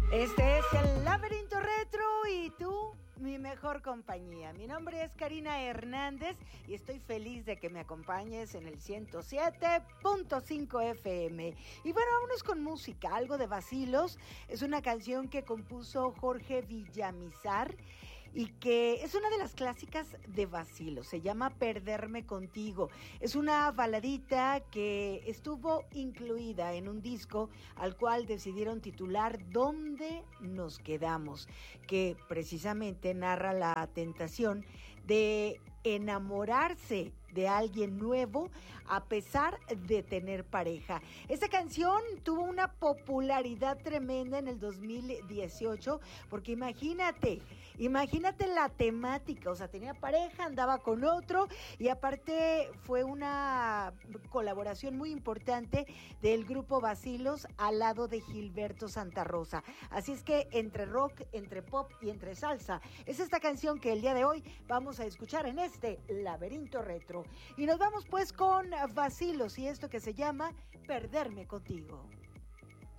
Este es el Laberinto Retro y tú, mi mejor compañía. Mi nombre es Karina Hernández y estoy feliz de que me acompañes en el 107.5 FM. Y bueno, vámonos con música, algo de Vacilos. Es una canción que compuso Jorge Villamizar y que es una de las clásicas de Vacilos. Se llama Perderme Contigo. Es una baladita que estuvo incluida en un disco al cual decidieron titular ¿Dónde nos quedamos?, que precisamente narra la tentación de enamorarse de alguien nuevo a pesar de tener pareja. Esta canción tuvo una popularidad tremenda en el 2018 porque imagínate la temática, o sea, tenía pareja, andaba con otro y aparte fue una colaboración muy importante del grupo Vacilos al lado de Gilberto Santa Rosa. Así es que entre rock, entre pop y entre salsa, es esta canción que el día de hoy vamos a escuchar en este Laberinto Retro. Y nos vamos pues con Vacilos y esto que se llama Perderme Contigo.